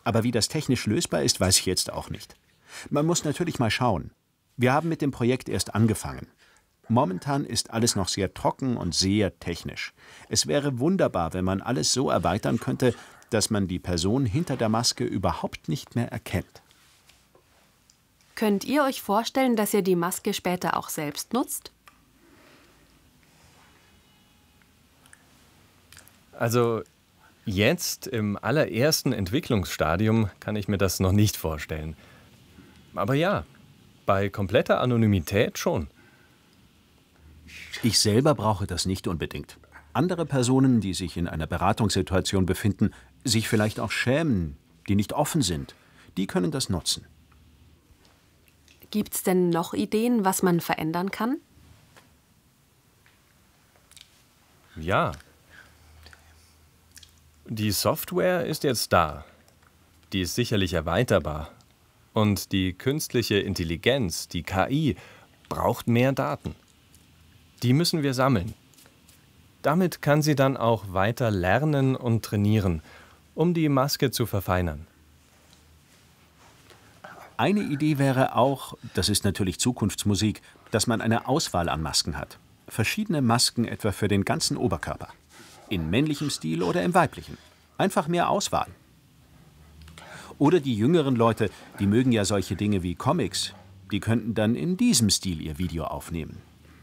Aber wie das technisch lösbar ist, weiß ich jetzt auch nicht. Man muss natürlich mal schauen. Wir haben mit dem Projekt erst angefangen. Momentan ist alles noch sehr trocken und sehr technisch. Es wäre wunderbar, wenn man alles so erweitern könnte, dass man die Person hinter der Maske überhaupt nicht mehr erkennt. Könnt ihr euch vorstellen, dass ihr die Maske später auch selbst nutzt? Also jetzt im allerersten Entwicklungsstadium kann ich mir das noch nicht vorstellen. Aber ja, bei kompletter Anonymität schon. Ich selber brauche das nicht unbedingt. Andere Personen, die sich in einer Beratungssituation befinden, sich vielleicht auch schämen, die nicht offen sind, die können das nutzen. Gibt's denn noch Ideen, was man verändern kann? Ja. Die Software ist jetzt da. Die ist sicherlich erweiterbar. Und die künstliche Intelligenz, die KI, braucht mehr Daten. Die müssen wir sammeln. Damit kann sie dann auch weiter lernen und trainieren, um die Maske zu verfeinern. Eine Idee wäre auch, das ist natürlich Zukunftsmusik, dass man eine Auswahl an Masken hat. Verschiedene Masken etwa für den ganzen Oberkörper. In männlichem Stil oder im weiblichen. Einfach mehr Auswahl. Oder die jüngeren Leute, die mögen ja solche Dinge wie Comics. Die könnten dann in diesem Stil ihr Video aufnehmen.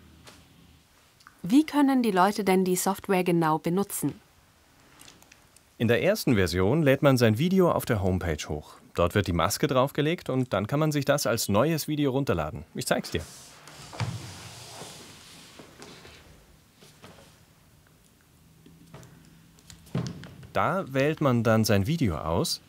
Wie können die Leute denn die Software genau benutzen? In der ersten Version lädt man sein Video auf der Homepage hoch. Dort wird die Maske draufgelegt und dann kann man sich das als neues Video runterladen. Ich zeig's dir. Da wählt man dann sein Video aus